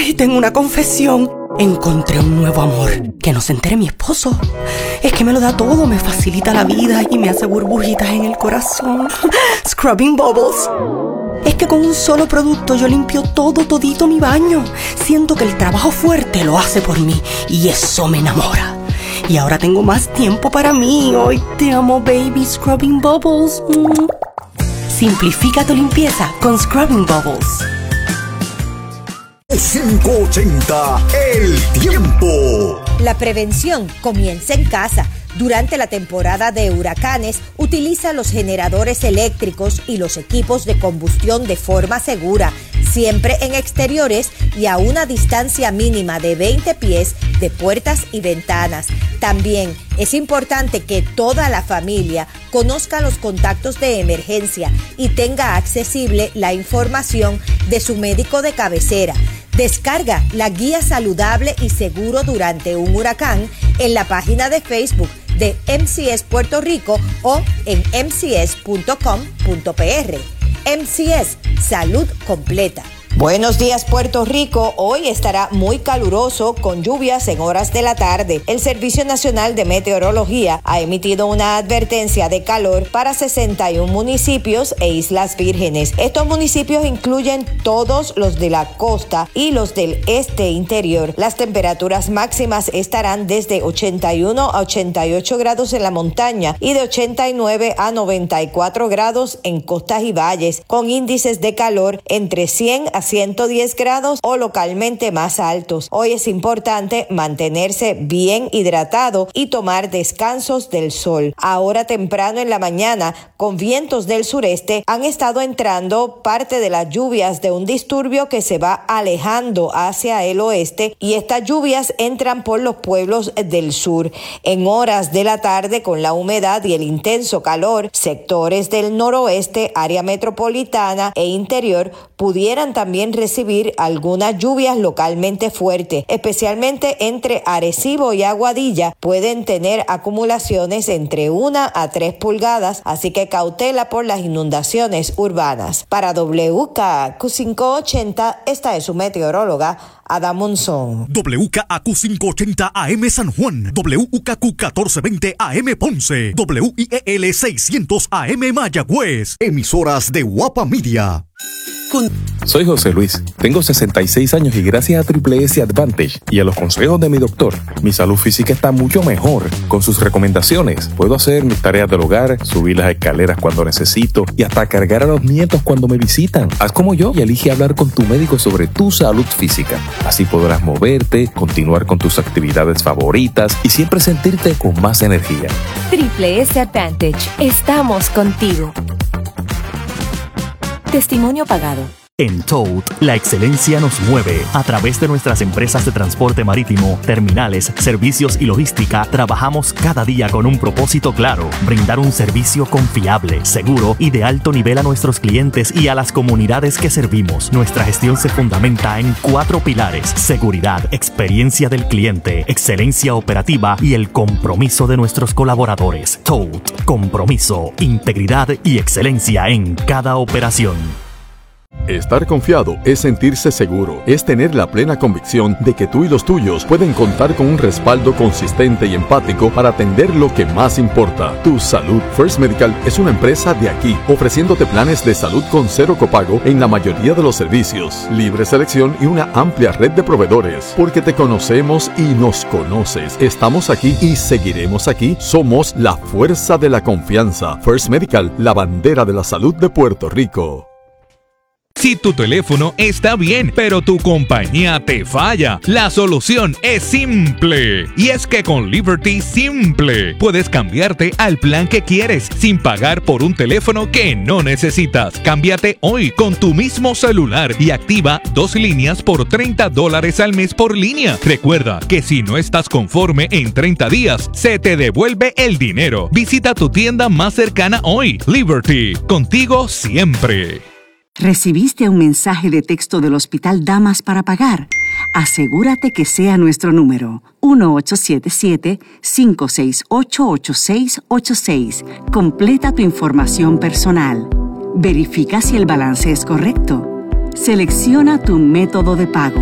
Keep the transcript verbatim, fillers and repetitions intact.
Ay, tengo una confesión. Encontré un nuevo amor. Que no se entere mi esposo. Es que me lo da todo, me facilita la vida y me hace burbujitas en el corazón. Scrubbing Bubbles. Es que con un solo producto yo limpio todo, todito mi baño. Siento que el trabajo fuerte lo hace por mí y eso me enamora. Y ahora tengo más tiempo para mí. Hoy te amo, baby. Scrubbing Bubbles. Mm. Simplifica tu limpieza con Scrubbing Bubbles. quinientos ochenta, el tiempo. La prevención comienza en casa. Durante la temporada de huracanes, utiliza los generadores eléctricos y los equipos de combustión de forma segura, siempre en exteriores y a una distancia mínima de veinte pies de puertas y ventanas. También es importante que toda la familia conozca los contactos de emergencia y tenga accesible la información de su médico de cabecera. Descarga la guía saludable y seguro durante un huracán en la página de Facebook de M C S Puerto Rico o en m c s punto com punto p r. M C S, salud completa. Buenos días, Puerto Rico. Hoy estará muy caluroso con lluvias en horas de la tarde. El Servicio Nacional de Meteorología ha emitido una advertencia de calor para sesenta y uno municipios e islas vírgenes. Estos municipios incluyen todos los de la costa y los del este interior. Las temperaturas máximas estarán desde ochenta y uno a ochenta y ocho grados en la montaña y de ochenta y nueve a noventa y cuatro grados en costas y valles, con índices de calor entre cien a ciento diez grados o localmente más altos. Hoy es importante mantenerse bien hidratado y tomar descansos del sol. Ahora temprano en la mañana, con vientos del sureste, han estado entrando parte de las lluvias de un disturbio que se va alejando hacia el oeste, y estas lluvias entran por los pueblos del sur. En horas de la tarde, con la humedad y el intenso calor, sectores del noroeste, área metropolitana e interior pudieran también recibir algunas lluvias localmente fuertes, especialmente entre Arecibo y Aguadilla. Pueden tener acumulaciones entre una a tres pulgadas, así que cautela por las inundaciones urbanas. Para W K A Q quinientos ochenta, esta es su meteoróloga Ada Monzón. W K A Q quinientos ochenta A M San Juan, W K A Q catorce veinte A M Ponce, W I E L seiscientos A M Mayagüez. Emisoras de Guapa Media. Soy José Luis, tengo sesenta y seis años y gracias a Triple S Advantage y a los consejos de mi doctor, mi salud física está mucho mejor. Con sus recomendaciones, puedo hacer mis tareas del hogar, subir las escaleras cuando necesito y hasta cargar a los nietos cuando me visitan. Haz como yo y elige hablar con tu médico sobre tu salud física. Así podrás moverte, continuar con tus actividades favoritas y siempre sentirte con más energía. Triple S Advantage, estamos contigo. Testimonio pagado. En Toad, la excelencia nos mueve. A través de nuestras empresas de transporte marítimo, terminales, servicios y logística, trabajamos cada día con un propósito claro: brindar un servicio confiable, seguro y de alto nivel a nuestros clientes y a las comunidades que servimos. Nuestra gestión se fundamenta en cuatro pilares: seguridad, experiencia del cliente, excelencia operativa y el compromiso de nuestros colaboradores. Toad, compromiso, integridad y excelencia en cada operación. Estar confiado es sentirse seguro, es tener la plena convicción de que tú y los tuyos pueden contar con un respaldo consistente y empático para atender lo que más importa, tu salud. First Medical es una empresa de aquí, ofreciéndote planes de salud con cero copago en la mayoría de los servicios, libre selección y una amplia red de proveedores. Porque te conocemos y nos conoces. Estamos aquí y seguiremos aquí. Somos la fuerza de la confianza. First Medical, la bandera de la salud de Puerto Rico. Si tu teléfono está bien, pero tu compañía te falla, la solución es simple. Y es que con Liberty Simple puedes cambiarte al plan que quieres sin pagar por un teléfono que no necesitas. Cámbiate hoy con tu mismo celular y activa dos líneas por treinta dólares al mes por línea. Recuerda que si no estás conforme en treinta días, se te devuelve el dinero. Visita tu tienda más cercana hoy. Liberty, contigo siempre. ¿Recibiste un mensaje de texto del Hospital Damas para pagar? Asegúrate que sea nuestro número, uno ocho siete siete, cinco seis ocho, ocho seis ocho seis. Completa tu información personal. Verifica si el balance es correcto. Selecciona tu método de pago.